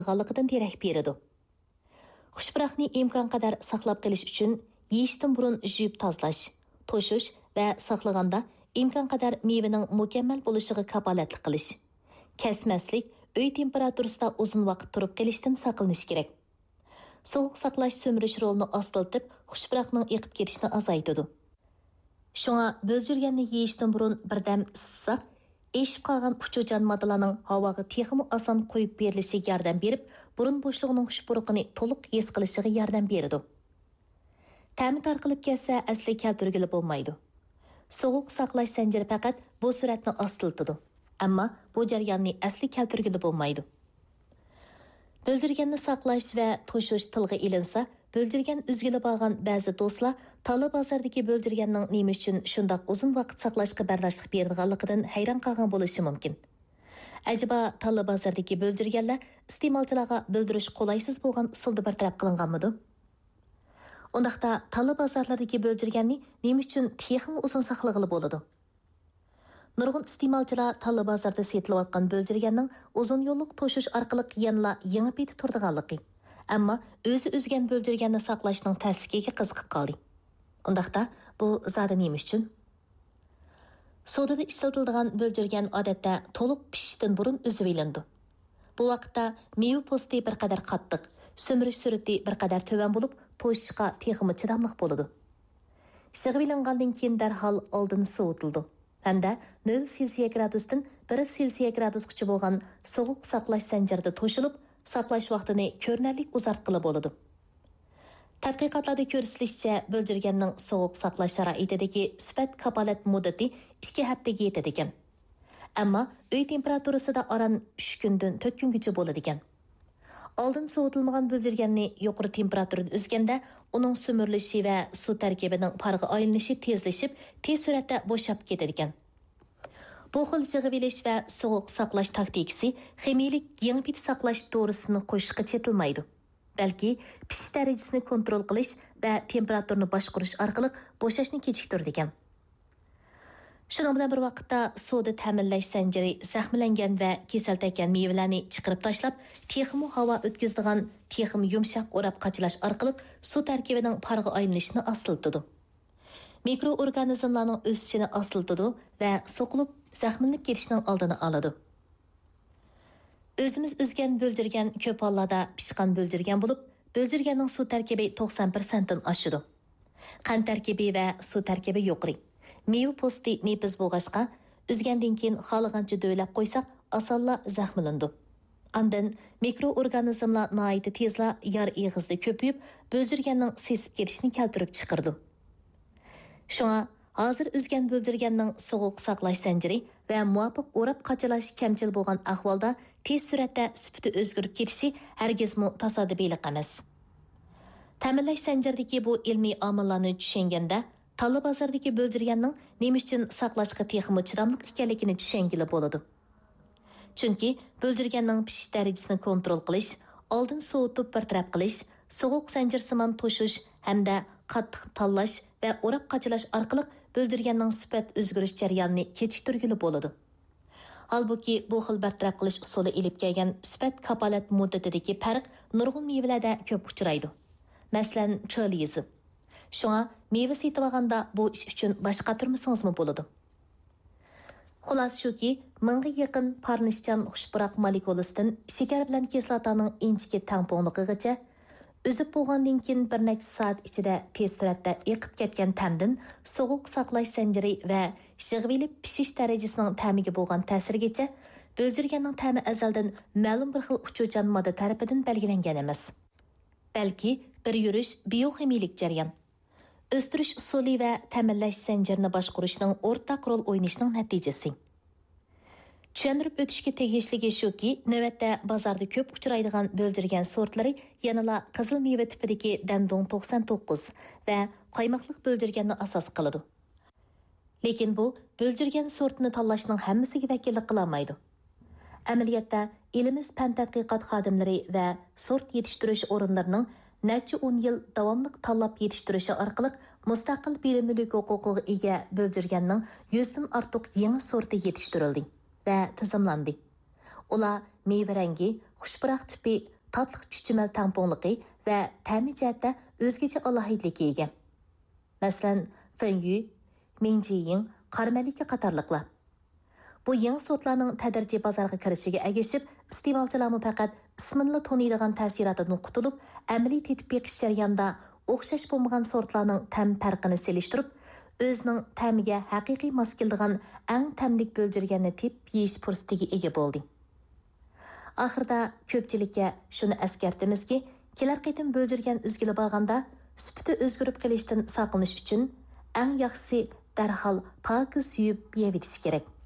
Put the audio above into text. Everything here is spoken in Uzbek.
qolganligidan derak beradi. Xushpuroqni imkon qadar saqlab qolish uchun yeyishdan burun yuvib tozalash, to'shish va saqlaganda imkon qadar mevaning mukammal bo'lishiga kafolatlik qilish. Kesmaslik, uy temperaturasida uzun vaqt turib qolishdan saqlanish kerak. Sovuq saqlash sömürüş rolunu asıltıp, xushpuroqning eqib ketishini azaytadi. Şuna bölgürgenni yeyishdan burun birdam issiq, eshib qolgan uchujan moddalarning havoga texmi oson qo'yib berilishiga yordam berib, burun bo'shlig'ining xushpuroqini to'liq his qilishiga yordam beradi. Ta'mi tarqalib ketsa, asli keltirgili bo'lmaydi. Sovuq saqlash zanjiri faqat bu suratni asıltadi. Ammo bu jarayonni asli keltirgili bo'lmaydi. Bölgürgenni saqlash va to'shish tilga ilinsa, bölgürgen üzgülü bağlan ba'zi do'stlar Tala bozordagi bölgürgenning nima uchun shundoq uzun vaqt saqlashga bardashlik berganligidan hayron qolgan bo'lishi mumkin. Acaba Tala bozordagi bölgürgenlar iste'molchilarga bildirish qolaysiz bo'lgan usulda bartaraf qilinganmidi? Undaqda Tala bozorlaridagi bölgürgenni nima uchun texmi uzun saqlag'ili bo'ladi? Nurg'un iste'molchilar Tala bozorda setilayotgan bölgürgenning uzun yo'lliq to'shish orqali yanla yangi peti turdiganligi. Ammo o'zi o'zgan bölgürgenni saqlashning ta'siriga qiziqib qoldi. Undaqda bu zada nima uchun? Sodada ishlatiladigan bölgürgen odatda to'liq pishishdan burun o'zib ilindi. Bu vaqtda meva po'sti bir qadar qattiq, sömürüş surati bir qadar to'van bo'lib, to'shishga texmi chidamliq bo'ladi. Shig'ib ilingandan keyin darhol oldin sovutildi. Hamda 0 Selsiya gradusdan 1 Selsiya gradusgacha bo'lgan sovuq saqlash zanjirida to'shilib, saqlash vaqtini ko'rinarli uzartqili bo'ladi. Tadqiqotlarda ko'rsatilishicha, bölgürgenning sovuq saqlash sharoitidagi sifat kafolat muddati 2 haftaga yetadi ekan. Ammo uy temperaturasida oran 3 kundan 4 kungacha bo'ladi ekan. Oldin sovutilmagan bölgürgenni yuqori temperaturada o'zganda, uning so'mirilishi va suv tarkibining parga aylanishi tezlashib, tez suratda bo'shab ketadi ekan. Bu xil yig'ib olish va sovuq saqlash taktikasi ximiyalik yangi pit saqlash to'g'risini qo'shishga chetilmaydi. Balki pishish darajasini kontrol qilish va temperaturani boshqarish orqali bo'shashni kechiktirdi ekan. Shuning bilan bir vaqtda suvda ta'minlash zanjiri zaxmlangan va kasal tekkan mevalarni chiqarib tashlab, texmi havo o'tkazadigan texmi yumshoq o'rab qachilash orqali suv tarkibining parga aylanishini asıltadi. Mikroorganizmlarning o'sishini asıltadi va so'qilib zaxmlanib ketishining oldini oladi. Özümüz özgen bölgürgen köp hollarda pishqan bölgürgen bo'lib, bölgürgenning suv tarkibi 90%dan oshadi. Qand tarkibi va suv tarkibi yuqori. Meva po'sti nepiz bo'lg'ashqa, o'zgandan keyin xohlagancha do'ylab qo'ysak, osonla zaxmlandi. Andan mikroorganizmlar noyati tezla yar eg'izda ko'payib, bölgürgenning sesib ketishini keltirib chiqardi. Shunga hozir o'zgan bölgürgenning sovuq saqlash zanjiri va muvofiq o'rab qachilash kamchil bo'lgan ahvolda tez suratda sifati o'zgarib ketishi hargizmi tasodifiylik emas. Ta'minlash zanjiridagi bu ilmiy omillarni tushunganda, Tala bozordagi bölgürgenning nima uchun saqlashga texmi chidamliq ekanligini tushungili bo'ladi. Chunki bölgürgenning pishish darajasini kontrol qilish, oldin sovutib bartaraf qilish, sovuq zanjirsimon to'shish hamda qattiq tanlash va o'rab qachilash orqali bölgürgenning sifat o'zgarish jarayonini kechiktirgili bo'ladi. Halbuki bu xil bartaraf qilish usuli ilib kelgan sifat kafolat muddatidagi farq nurg'un mevalarda ko'p uchraydi. Masalan, choliyizi. Shunga meva setib olganda bu ish uchun boshqa turmasingizmi bo'ladi. Xulosa shuki, mingga yaqin parnishchan xushpuroq molekulasidan shakar bilan kislotaning inchiki tangpongligigacha o'zib bo'lgandan keyin bir necha soat ichida tez suratda eqib ketgan ta'mdan sovuq saqlash zanjiri va shig'vili pishish darajasining ta'miga bo'lgan ta'sirigacha bölgürgenning ta'mi azaldan ma'lum bir xil uchujan modda tarafidan belgilangan emas. Balki bir yurish bioximiyalik jarayon, o'stirish usuli va ta'minlash zanjirini boshqarishning o'rtaq rol o'ynashining natijasi. Tushuntirib o'tishga tegishligi shuki, navbatda bozorda ko'p uchraydigan bölgürgen sortlari yanala qizil meva tipidagi Dandong 99 va qaymoqliq bölgürgenni asos qiladi. Lekin bu bölgürgen sortini tanlashning hammasiga vakillik qilolmaydi. Amaliyotda elimiz fan tadqiqot xodimlari va sort yetishtirish o'rinlarining necha 10 yil davomli tanlab yetishtirishi orqali mustaqil bilimlilik huquqiga ega bölgürgenning 100 dan ortiq yangi sorti yetishtirildi va tizimlandi. Ular meyve rangi, xushpıрақ tipi, tatlıq chuchmal tampонлығы va ta'mi jihatda o'zgacha alohidlikka ega. Masalan, Fenyu, Minjiyin, Qarmalika qatorliqlar. Bu yangi sortlarning tadrijiy bozorga kirishiga ergashib, iste'molchilarmi faqat ismini taniydigan ta'sirotdan qutulib, amaliy tetib beqish jarayonida o'xshash bo'lmagan sortlarning ta'm farqini selishtirib, o'zining ta'miga haqiqiy mos keladigan eng ta'mlik bo'ljirganni tep yeyish fursatiga ega bo'ldi. Oxirida ko'pchilikka shuni eskartamizki, kelar qitim bo'ljirgan uzgili bo'lganda sufiti o'zgarib qolishdan saqlanish uchun eng yaxshisi darhol pokiz yuvib yeyitish kerak.